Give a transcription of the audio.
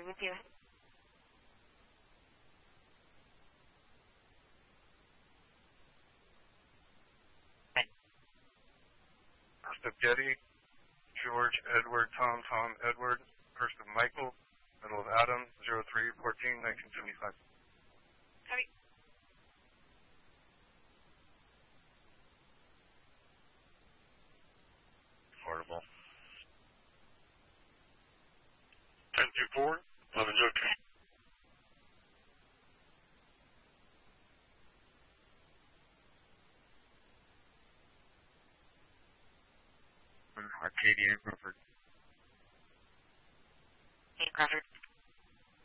agree with you. First of Getty, George, Edward, Tom, Edward. First of Michael, middle of Adam, 03-14, 1975. Copy. Affordable. 10-4, 11 Joker. Arcadia, Crawford. Hey, Crawford.